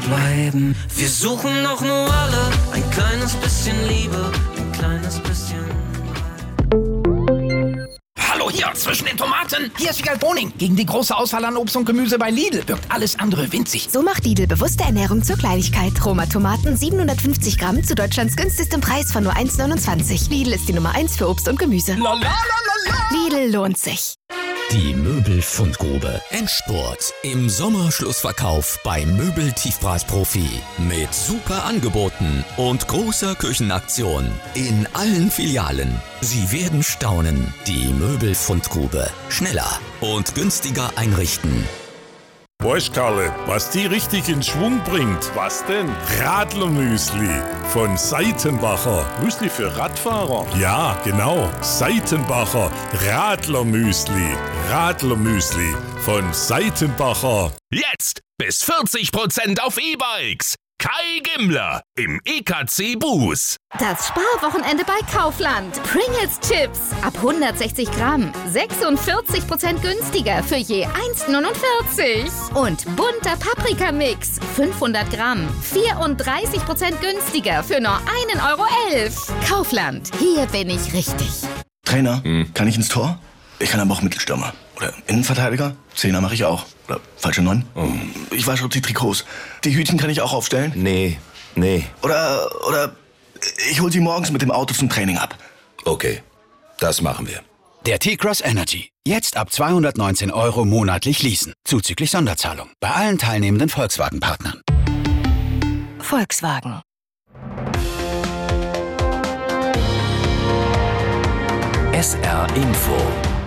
bleiben. Wir suchen doch nur alle ein kleines bisschen Liebe, ein kleines bisschen. Hallo hier, zwischen den Tomaten. Hier ist Wiegald Boning. Gegen die große Auswahl an Obst und Gemüse bei Lidl wirkt alles andere winzig. So macht Lidl bewusste Ernährung zur Kleinigkeit. Roma Tomaten 750 Gramm zu Deutschlands günstigstem Preis von nur 1,29. Lidl ist die Nummer 1 für Obst und Gemüse. Lidl lohnt sich. Die Möbelfundgrube. Endspurt. Im Sommerschlussverkauf bei Möbel-Tiefpreisprofi. Mit super Angeboten und großer Küchenaktion. In allen Filialen. Sie werden staunen. Die Möbelfundgrube. Schneller und günstiger einrichten. Bosch, Karle, was die richtig in Schwung bringt. Was denn? Radlermüsli von Seitenbacher. Müsli für Radfahrer? Ja, genau. Seitenbacher Radlermüsli. Radlermüsli von Seitenbacher. Jetzt bis 40% auf E-Bikes. Kai Gimmler im EKC Buß. Das Sparwochenende bei Kaufland. Pringles Chips ab 160 Gramm. 46% günstiger für je 1,49. Und bunter Paprikamix. 500 Gramm. 34% günstiger für nur 1,11 €. Kaufland. Hier bin ich richtig. Trainer, kann ich ins Tor? Ich kann aber auch Mittelstürmer. Oder Innenverteidiger? Zehner mache ich auch. Oder falsche 9. Ich wasche die Trikots. Die Hütchen kann ich auch aufstellen? Nee. Oder ich hol sie morgens mit dem Auto zum Training ab. Okay, das machen wir. Der T-Cross Energy. Jetzt ab 219 € monatlich leasen. Zuzüglich Sonderzahlung. Bei allen teilnehmenden Volkswagen-Partnern. Volkswagen. SR Info.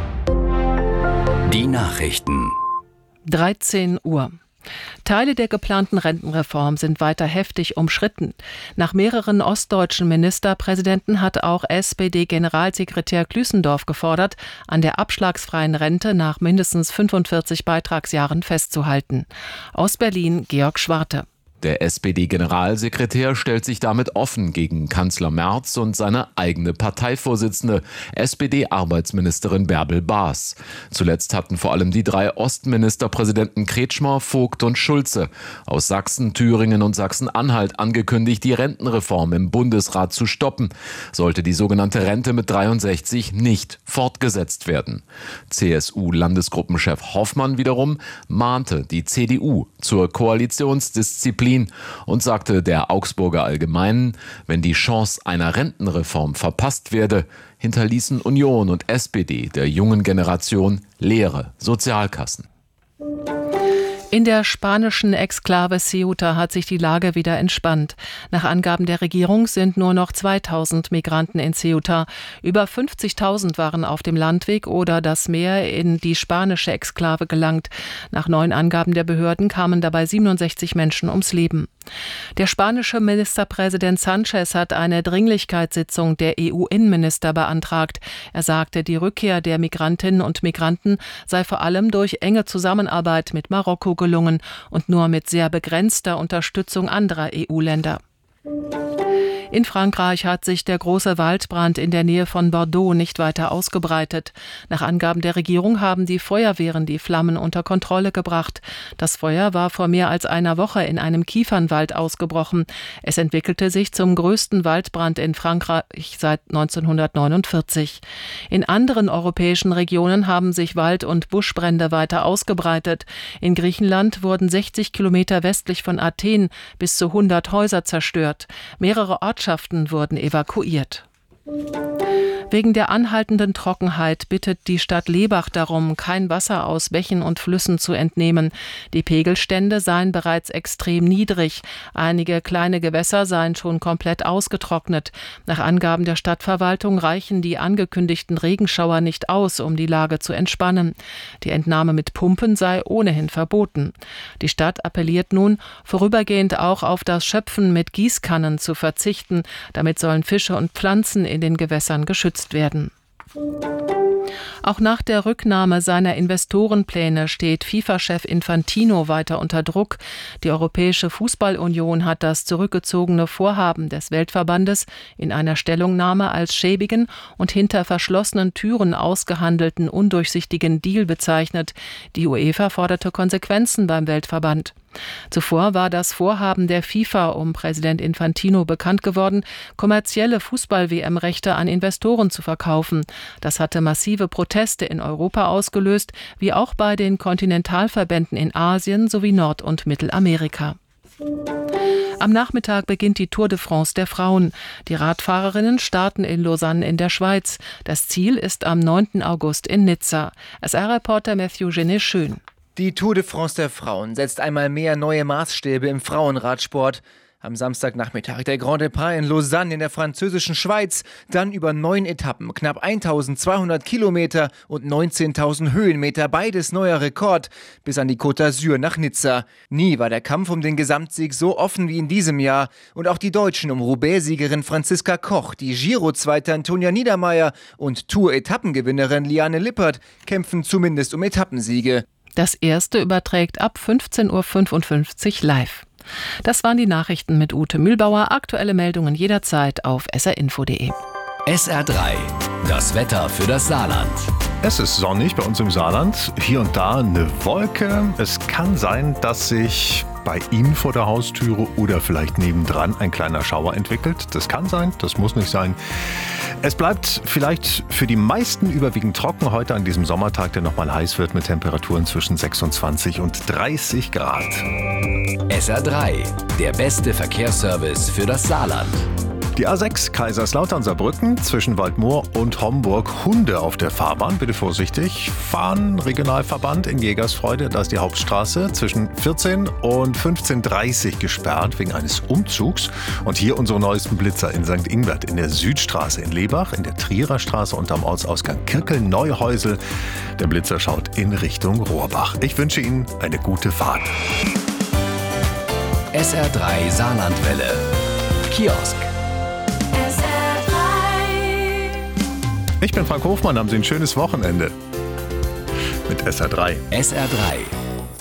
Die Nachrichten. 13 Uhr. Teile der geplanten Rentenreform sind weiter heftig umstritten. Nach mehreren ostdeutschen Ministerpräsidenten hat auch SPD-Generalsekretär Klüssendorf gefordert, an der abschlagsfreien Rente nach mindestens 45 Beitragsjahren festzuhalten. Aus Berlin Georg Schwarte. Der SPD-Generalsekretär stellt sich damit offen gegen Kanzler Merz und seine eigene Parteivorsitzende, SPD-Arbeitsministerin Bärbel Baas. Zuletzt hatten vor allem die 3 Ostministerpräsidenten Kretschmer, Vogt und Schulze aus Sachsen, Thüringen und Sachsen-Anhalt angekündigt, die Rentenreform im Bundesrat zu stoppen, sollte die sogenannte Rente mit 63 nicht fortgesetzt werden. CSU-Landesgruppenchef Hoffmann wiederum mahnte die CDU zur Koalitionsdisziplin und sagte der Augsburger Allgemeinen, wenn die Chance einer Rentenreform verpasst werde, hinterließen Union und SPD der jungen Generation leere Sozialkassen. In der spanischen Exklave Ceuta hat sich die Lage wieder entspannt. Nach Angaben der Regierung sind nur noch 2000 Migranten in Ceuta. Über 50.000 waren auf dem Landweg oder das Meer in die spanische Exklave gelangt. Nach neuen Angaben der Behörden kamen dabei 67 Menschen ums Leben. Der spanische Ministerpräsident Sanchez hat eine Dringlichkeitssitzung der EU-Innenminister beantragt. Er sagte, die Rückkehr der Migrantinnen und Migranten sei vor allem durch enge Zusammenarbeit mit Marokko gelungen und nur mit sehr begrenzter Unterstützung anderer EU-Länder. In Frankreich hat sich der große Waldbrand in der Nähe von Bordeaux nicht weiter ausgebreitet. Nach Angaben der Regierung haben die Feuerwehren die Flammen unter Kontrolle gebracht. Das Feuer war vor mehr als einer Woche in einem Kiefernwald ausgebrochen. Es entwickelte sich zum größten Waldbrand in Frankreich seit 1949. In anderen europäischen Regionen haben sich Wald- und Buschbrände weiter ausgebreitet. In Griechenland wurden 60 Kilometer westlich von Athen bis zu 100 Häuser zerstört. Mehrere Ortschaften wurden evakuiert. Wegen der anhaltenden Trockenheit bittet die Stadt Lebach darum, kein Wasser aus Bächen und Flüssen zu entnehmen. Die Pegelstände seien bereits extrem niedrig. Einige kleine Gewässer seien schon komplett ausgetrocknet. Nach Angaben der Stadtverwaltung reichen die angekündigten Regenschauer nicht aus, um die Lage zu entspannen. Die Entnahme mit Pumpen sei ohnehin verboten. Die Stadt appelliert nun, vorübergehend auch auf das Schöpfen mit Gießkannen zu verzichten. Damit sollen Fische und Pflanzen in den Gewässern geschützt werden. Auch nach der Rücknahme seiner Investorenpläne steht FIFA-Chef Infantino weiter unter Druck. Die Europäische Fußballunion hat das zurückgezogene Vorhaben des Weltverbandes in einer Stellungnahme als schäbigen und hinter verschlossenen Türen ausgehandelten undurchsichtigen Deal bezeichnet. Die UEFA forderte Konsequenzen beim Weltverband. Zuvor war das Vorhaben der FIFA um Präsident Infantino bekannt geworden, kommerzielle Fußball-WM-Rechte an Investoren zu verkaufen. Das hatte massive Proteste in Europa ausgelöst, wie auch bei den Kontinentalverbänden in Asien sowie Nord- und Mittelamerika. Am Nachmittag beginnt die Tour de France der Frauen. Die Radfahrerinnen starten in Lausanne in der Schweiz. Das Ziel ist am 9. August in Nizza. SR-Reporter Matthew Genet-Schön. Die Tour de France der Frauen setzt einmal mehr neue Maßstäbe im Frauenradsport. Am Samstagnachmittag der Grand Départ in Lausanne in der französischen Schweiz, dann über 9 Etappen, knapp 1200 Kilometer und 19.000 Höhenmeter, beides neuer Rekord, bis an die Côte d'Azur nach Nizza. Nie war der Kampf um den Gesamtsieg so offen wie in diesem Jahr. Und auch die Deutschen um Roubaix-Siegerin Franziska Koch, die Giro-Zweite Antonia Niedermeyer und Tour-Etappengewinnerin Liane Lippert kämpfen zumindest um Etappensiege. Das erste überträgt ab 15:55 Uhr live. Das waren die Nachrichten mit Ute Mühlbauer. Aktuelle Meldungen jederzeit auf srinfo.de. SR3, das Wetter für das Saarland. Es ist sonnig bei uns im Saarland. Hier und da eine Wolke. Es kann sein, dass sich bei Ihnen vor der Haustüre oder vielleicht nebendran ein kleiner Schauer entwickelt. Das kann sein, das muss nicht sein. Es bleibt vielleicht für die meisten überwiegend trocken heute an diesem Sommertag, der nochmal heiß wird mit Temperaturen zwischen 26 und 30 Grad. SR3, der beste Verkehrsservice für das Saarland. Die A6 Kaiserslautern-Saarbrücken zwischen Waldmoor und Homburg. Hunde auf der Fahrbahn, bitte vorsichtig fahren. Regionalverband in Jägersfreude, da ist die Hauptstraße zwischen 14 und 15:30 gesperrt wegen eines Umzugs. Und hier unsere neuesten Blitzer in St. Ingbert, in der Südstraße in Lebach, in der Trierer Straße und am Ortsausgang Kirkel-Neuhäusel. Der Blitzer schaut in Richtung Rohrbach. Ich wünsche Ihnen eine gute Fahrt. SR3 Saarlandwelle. Kiosk. Ich bin Frank Hofmann, haben Sie ein schönes Wochenende mit SR3. SR3,